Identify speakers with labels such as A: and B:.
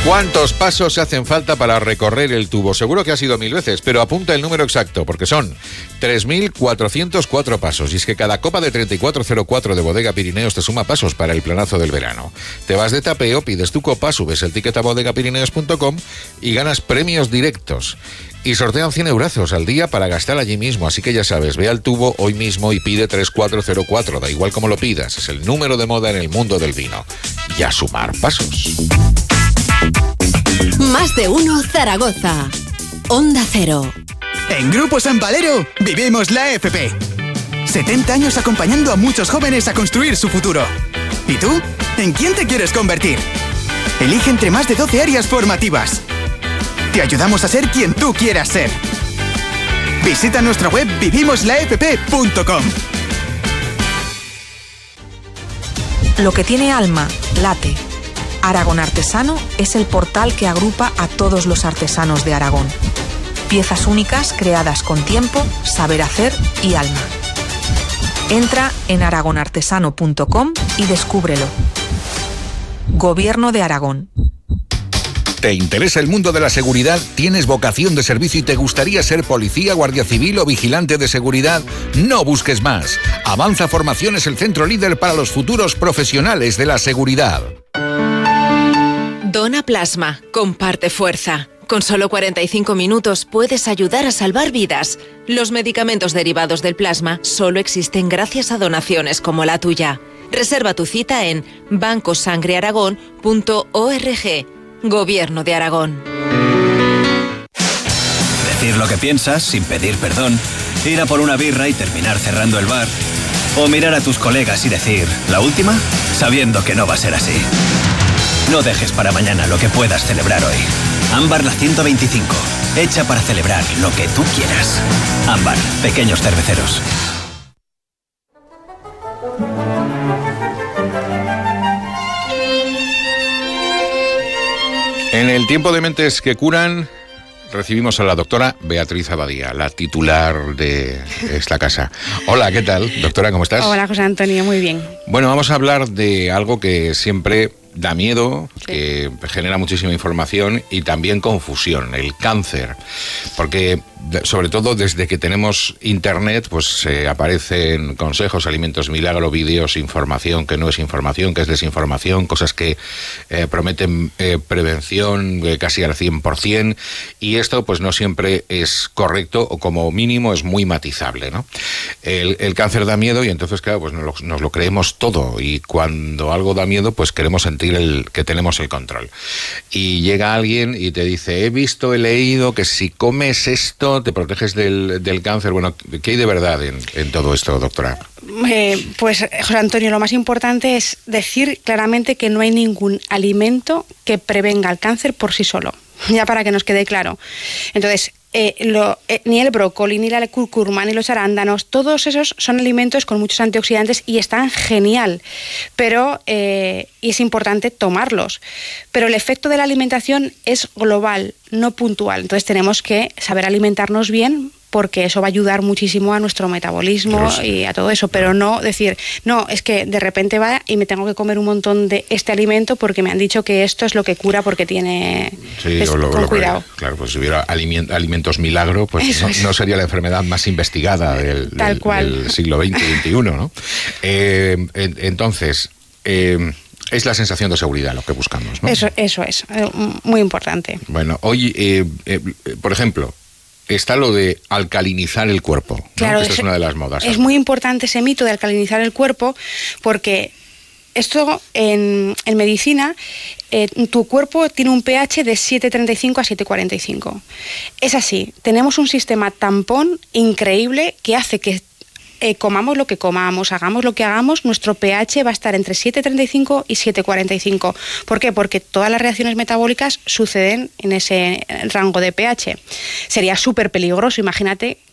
A: ¿Cuántos pasos hacen falta para recorrer el tubo? Seguro que ha sido 1000 veces, pero apunta el número exacto, porque son 3.404 pasos. Y es que cada copa de 3404 de Bodega Pirineos te suma pasos para el planazo del verano. Te vas de tapeo, pides tu copa, subes el ticket a bodegapirineos.com y ganas premios directos. Y sortean 100 eurazos al día para gastar allí mismo. Así que ya sabes, ve al tubo hoy mismo y pide 3404. Da igual como lo pidas, es el número de moda en el mundo del vino. Y a sumar pasos.
B: Más de uno Zaragoza. Onda Cero.
C: En Grupo San Valero vivimos la FP. 70 años acompañando a muchos jóvenes a construir su futuro. ¿Y tú? ¿En quién te quieres convertir? Elige entre más de 12 áreas formativas. Te ayudamos a ser quien tú quieras ser. Visita nuestra web vivimoslafp.com.
D: Lo que tiene alma, late. Aragón Artesano es el portal que agrupa a todos los artesanos de Aragón. Piezas únicas creadas con tiempo, saber hacer y alma. Entra en aragonartesano.com y descúbrelo. Gobierno de Aragón.
E: ¿Te interesa el mundo de la seguridad? ¿Tienes vocación de servicio y te gustaría ser policía, guardia civil o vigilante de seguridad? No busques más. Avanza Formación es el centro líder para los futuros profesionales de la seguridad.
F: Dona plasma, comparte fuerza. Con solo 45 minutos puedes ayudar a salvar vidas. Los medicamentos derivados del plasma solo existen gracias a donaciones como la tuya. Reserva tu cita en bancosangrearagón.org. Gobierno de Aragón.
G: Decir lo que piensas sin pedir perdón. Ir a por una birra y terminar cerrando el bar. O mirar a tus colegas y decir, ¿la última? Sabiendo que no va a ser así. No dejes para mañana lo que puedas celebrar hoy. Ámbar la 125. Hecha para celebrar lo que tú quieras. Ámbar, pequeños cerveceros.
A: En el tiempo de Mentes que Curan recibimos a la doctora Beatriz Abadía, la titular de esta casa. Hola, ¿qué tal, doctora? ¿Cómo estás?
H: Hola, José Antonio, muy bien.
A: Bueno, vamos a hablar de algo que siempre da miedo, sí, que genera muchísima información y también confusión, el cáncer. Porque, sobre todo desde que tenemos internet, pues aparecen consejos, alimentos milagro, vídeos, información que no es información, que es desinformación, cosas que prometen prevención casi al 100%, y esto pues no siempre es correcto, o como mínimo es muy matizable, ¿no? El cáncer da miedo y entonces, claro, pues nos lo creemos todo, y cuando algo da miedo, pues queremos sentir que tenemos el control. Y llega alguien y te dice, he leído que si comes esto te proteges del cáncer. Bueno, ¿qué hay de verdad en todo esto, doctora?
H: Pues, José Antonio, lo más importante es decir claramente que no hay ningún alimento que prevenga el cáncer por sí solo, ya para que nos quede claro. Entonces, ni el brócoli, ni la cúrcuma, ni los arándanos, todos esos son alimentos con muchos antioxidantes y están genial, pero y es importante tomarlos. Pero el efecto de la alimentación es global, no puntual. Entonces tenemos que saber alimentarnos bien, porque eso va a ayudar muchísimo a nuestro metabolismo y a todo eso, pero no decir, no, es que de repente va y me tengo que comer un montón de este alimento porque me han dicho que esto es lo que cura porque tiene... Sí, con cuidado.
A: Claro, pues si hubiera alimentos milagro, pues no sería la enfermedad más investigada del siglo XX y XXI, ¿no? Entonces... es la sensación de seguridad lo que buscamos, ¿no?
H: Eso es muy importante.
A: Bueno, hoy, por ejemplo, está lo de alcalinizar el cuerpo, ¿no?
H: Claro,
A: esta es una de las modas.
H: Es muy importante ese mito de alcalinizar el cuerpo, porque esto en medicina, tu cuerpo tiene un pH de 7,35 a 7,45. Es así, tenemos un sistema tampón increíble que hace que comamos lo que comamos, hagamos lo que hagamos, nuestro pH va a estar entre 7,35 y 7,45. ¿Por qué? Porque todas las reacciones metabólicas suceden en ese rango de pH. Sería súper peligroso, imagínate